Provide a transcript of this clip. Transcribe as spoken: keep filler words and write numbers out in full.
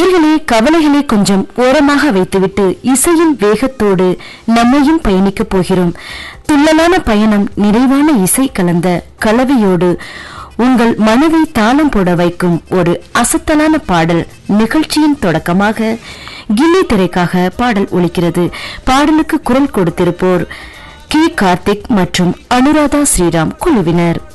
நேயர்களே, கவலைகளை கொஞ்சம் ஓரமாக வைத்துவிட்டு இசையின் வேகத்தோடு நம்மையும் பயணிக்கப் போகிறோம். துள்ளலான பயணம், நிறைவான இசை கலந்த கலவையோடு உங்கள் மனதை தாளம் போட வைக்கும் ஒரு அசத்தலான பாடல் நிகழ்ச்சியின் தொடக்கமாக கில்லி திரைக்காக பாடல் ஒலிக்கிறது. பாடலுக்கு குரல் கொடுத்திருப்போர் கே கார்த்திக் மற்றும் அனுராதா ஸ்ரீராம் குழுவினர்.